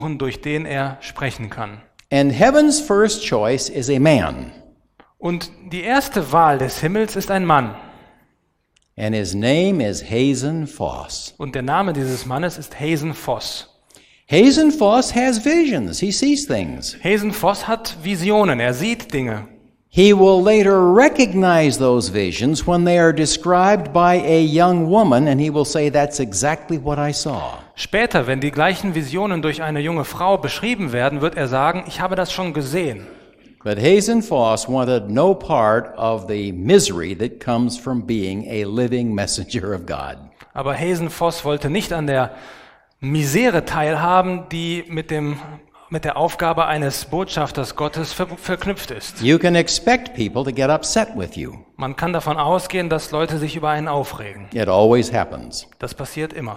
durch den er sprechen kann. And heaven's first choice is a man. Und die erste Wahl des Himmels ist ein Mann. And his name is Hazen Foss. Und der Name dieses Mannes ist Hazen Foss. Hazen Foss has visions. He sees things. Hazen Foss hat Visionen, er sieht Dinge. He will later recognize those visions when they are described by a young woman, and he will say, "That's exactly what I saw." Später, wenn die gleichen Visionen durch eine junge Frau beschrieben werden, wird er sagen, ich habe das schon gesehen. But Hazen Foss wanted no part of the misery that comes from being a living messenger of God. Aber Hazen Foss wollte nicht an der Misere teilhaben, die mit der Aufgabe eines Botschafters Gottes verknüpft ist. You can expect people to get upset with you. Man kann davon ausgehen, dass Leute sich über einen aufregen. It always happens. Das passiert immer.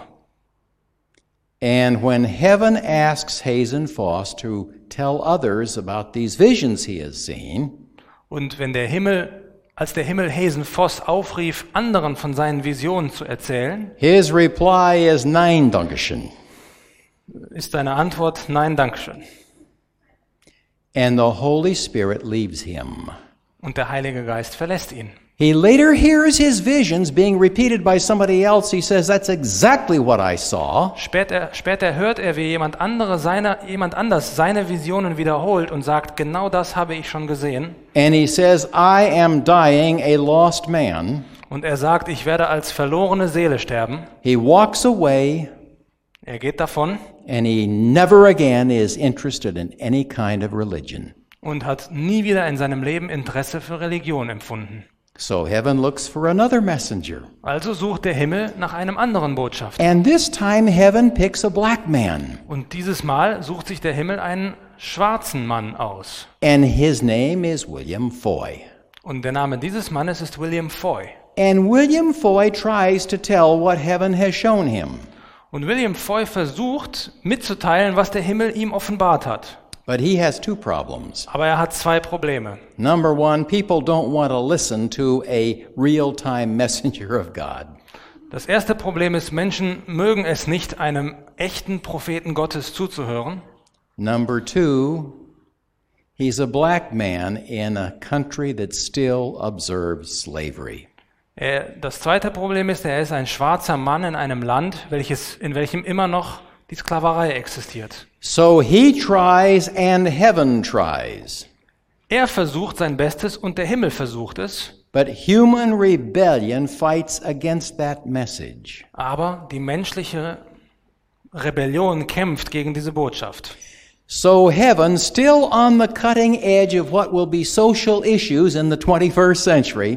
And when heaven asks Hazen Foss to tell others about these visions he has seen, Und als der Himmel Hazen Foss aufrief, anderen von seinen Visionen zu erzählen, his reply is nein, Dankeschön. ist seine Antwort, nein, Dankeschön. And the Holy Spirit leaves him. Und der Heilige Geist verlässt ihn. He later hears his visions being repeated by somebody else. He says, "That's exactly what I saw." Später hört er, wie jemand anders seine Visionen wiederholt und sagt, genau das habe ich schon gesehen. And he says, "I am dying a lost man." Und er sagt, ich werde als verlorene Seele sterben. He walks away, Er geht davon and he never again is interested in any kind of religion. und hat nie wieder in seinem Leben Interesse für Religion empfunden. So heaven looks for another messenger. Also sucht der Himmel nach einem anderen Botschafter. And this time heaven picks a black man. Und dieses Mal sucht sich der Himmel einen schwarzen Mann aus. And his name is William Foy. Und der Name dieses Mannes ist William Foy. And William Foy tries to tell what heaven has shown him. Und William Foy versucht mitzuteilen, was der Himmel ihm offenbart hat. But he has two problems. Aber er hat zwei Probleme. Number one, people don't want to listen to a real-time messenger of God. Das erste Problem ist, Menschen mögen es nicht, einem echten Propheten Gottes zuzuhören. Number two, he's a black man in a country that still observes slavery. Das zweite Problem ist, er ist ein schwarzer Mann in einem Land, in welchem immer noch die Sklaverei existiert. So he tries and heaven tries. Er versucht sein Bestes und der Himmel versucht es. But human rebellion fights against that message. Aber die menschliche Rebellion kämpft gegen diese Botschaft. So heaven, still on the cutting edge of what will be social issues in the 21st century,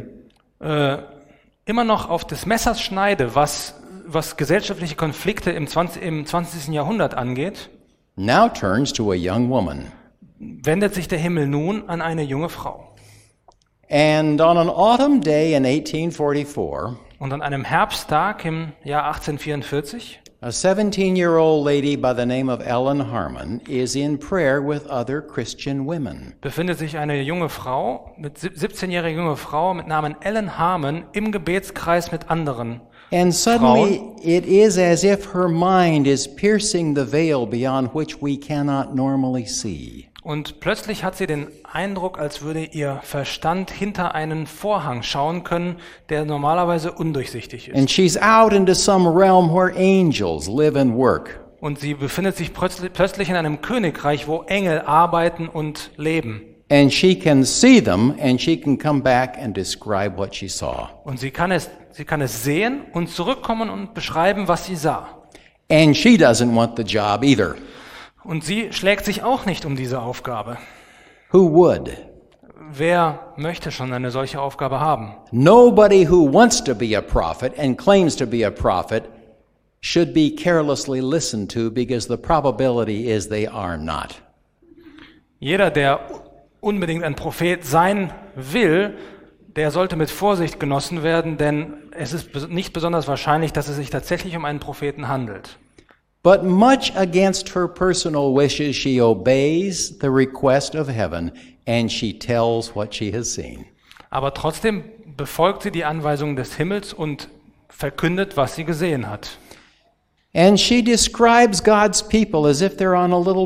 immer noch auf des Messers Schneide, was gesellschaftliche Konflikte im 20. Jahrhundert angeht, now turns to a young woman. wendet sich der Himmel nun an eine junge Frau. And on an autumn day in 1844, Und an einem Herbsttag im Jahr 1844 a 17-year-old lady by the name of Ellen Harmon is in prayer with other Christian women. befindet sich eine junge Frau, 17-jährige junge Frau mit Namen Ellen Harmon im Gebetskreis mit anderen And suddenly it is as if her mind is piercing the veil beyond which we cannot normally see. Und plötzlich hat sie den Eindruck, als würde ihr Verstand hinter einen Vorhang schauen können, der normalerweise undurchsichtig And ist. she's out into some realm where angels live and work. Und sie befindet sich plötzlich in einem Königreich, wo Engel arbeiten und leben. And she can see them and she can come back and describe what she saw. Und sie kann es sehen und zurückkommen und beschreiben, was sie sah. And she doesn't want the job either. Und sie schlägt sich auch nicht um diese Aufgabe. Who would? Wer möchte schon eine solche Aufgabe haben? Nobody who wants to be a prophet and claims to be a prophet should be carelessly listened to because the probability is they are not. Jeder, der unbedingt ein Prophet sein will, der sollte mit Vorsicht genossen werden, denn es ist nicht besonders wahrscheinlich, dass es sich tatsächlich um einen Propheten handelt. But much against her personal wishes, she obeys the request of heaven and she tells what she has seen. Aber trotzdem befolgt sie die Anweisungen des Himmels und verkündet, was sie gesehen hat. And she describes God's people as if they're on a little